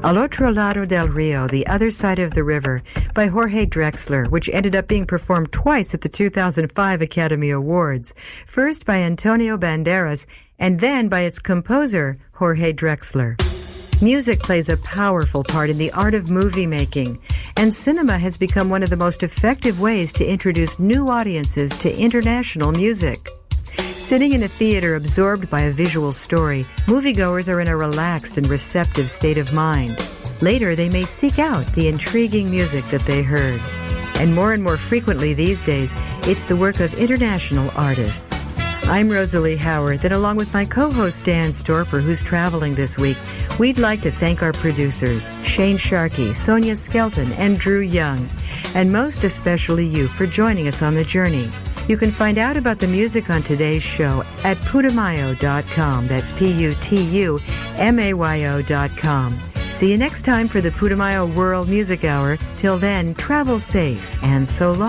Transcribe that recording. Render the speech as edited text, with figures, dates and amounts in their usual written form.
Al Otro Lado del Rio, The Other Side of the River, by Jorge Drexler, which ended up being performed twice at the 2005 Academy Awards, first by Antonio Banderas and then by its composer, Jorge Drexler. Music plays a powerful part in the art of movie making, and cinema has become one of the most effective ways to introduce new audiences to international music. Sitting in a theater absorbed by a visual story, moviegoers are in a relaxed and receptive state of mind. Later, they may seek out the intriguing music that they heard. And more frequently these days, it's the work of international artists. I'm Rosalie Howard, and along with my co-host Dan Storper, who's traveling this week, we'd like to thank our producers, Shane Sharkey, Sonia Skelton, and Drew Young, and most especially you for joining us on the journey. You can find out about the music on today's show at Putumayo.com. That's Putumayo.com. See you next time for the Putumayo World Music Hour. Till then, travel safe and so long.